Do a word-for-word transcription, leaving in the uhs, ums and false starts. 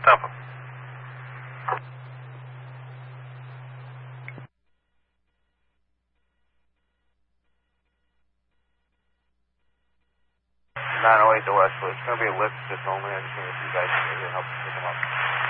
Stop him. nine oh eight to Westwood. It's going to be a lift just only. I just need a few guys to help pick him up.